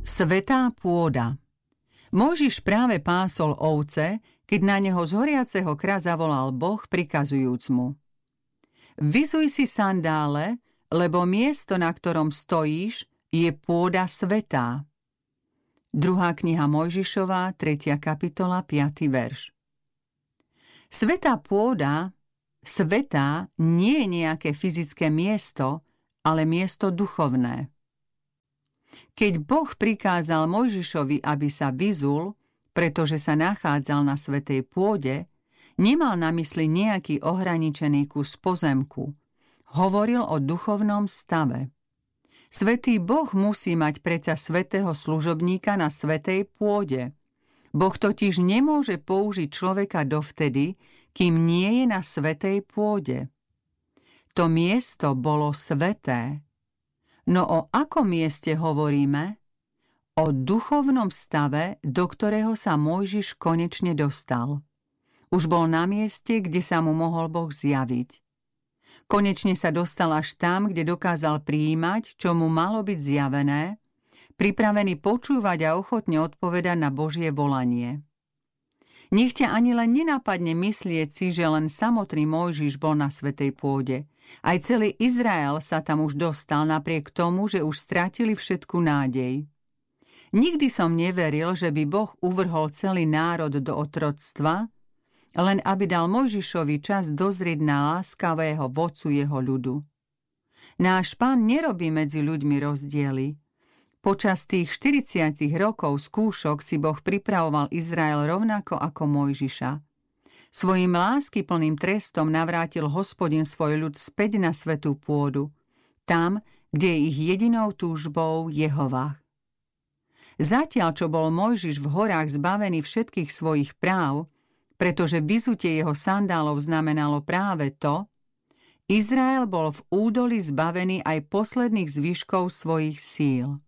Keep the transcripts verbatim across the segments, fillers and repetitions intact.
Svätá pôda. Mojžiš práve pásol ovce, keď na neho z horiaceho kra zavolal Boh, prikazujúc mu: Vyzuj si sandále, lebo miesto, na ktorom stojíš, je pôda svätá. Druhá kniha Mojžišová, tretia kapitola, piaty verš. Svätá pôda, svätá, nie je nejaké fyzické miesto, ale miesto duchovné. Keď Boh prikázal Mojžišovi, aby sa vyzul, pretože sa nachádzal na svätej pôde, nemal na mysli nejaký ohraničený kus pozemku. Hovoril o duchovnom stave. Svätý Boh musí mať predsa svätého služobníka na svätej pôde. Boh totiž nemôže použiť človeka dovtedy, kým nie je na svätej pôde. To miesto bolo sväté. No o akom mieste hovoríme? O duchovnom stave, do ktorého sa Mojžiš konečne dostal. Už bol na mieste, kde sa mu mohol Boh zjaviť. Konečne sa dostal až tam, kde dokázal prijímať, čo mu malo byť zjavené, pripravený počúvať a ochotne odpovedať na Božie volanie. Nech ťa ani len nenapadne myslieť si, že len samotný Mojžiš bol na svätej pôde. Aj celý Izrael sa tam už dostal napriek tomu, že už stratili všetku nádej. Nikdy som neveril, že by Boh uvrhol celý národ do otroctva, len aby dal Mojžišovi čas dozrieť na láskavého vodcu jeho ľudu. Náš Pán nerobí medzi ľuďmi rozdiely. Počas tých štyridsiatich rokov skúšok si Boh pripravoval Izrael rovnako ako Mojžiša. Svojím láskyplným trestom navrátil Hospodin svoj ľud späť na svätú pôdu, tam, kde je ich jedinou túžbou Jehova. Zatiaľ, čo bol Mojžiš v horách zbavený všetkých svojich práv, pretože vyzutie jeho sandálov znamenalo práve to, Izrael bol v údolí zbavený aj posledných zvyškov svojich síl.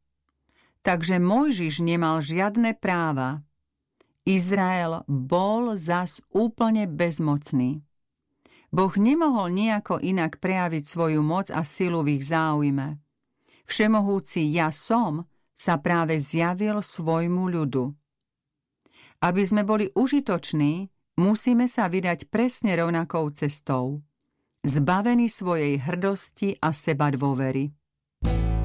Takže Mojžiš nemal žiadne práva. Izrael bol zas úplne bezmocný. Boh nemohol nejako inak prejaviť svoju moc a silu v ich záujme. Všemohúci ja som sa práve zjavil svojmu ľudu. Aby sme boli užitoční, musíme sa vydať presne rovnakou cestou, zbavení svojej hrdosti a sebadôvery.